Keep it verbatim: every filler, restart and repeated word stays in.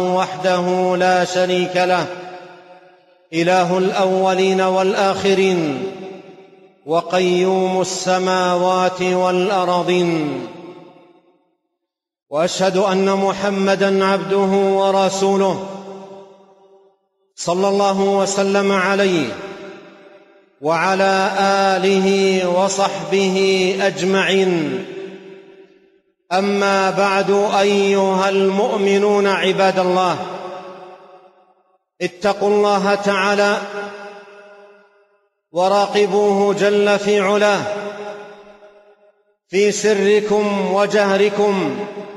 وحده لا شريك له، إله الأولين والآخرين، وقيوم السماوات والأرضين. وأشهد أن محمدًا عبده ورسوله صلى الله وسلم عليه وعلى آله وصحبه أجمعين. أما بعد، أيها المؤمنون عباد الله، اتقوا الله تعالى وراقبوه جل في علاه في سركم وجهركم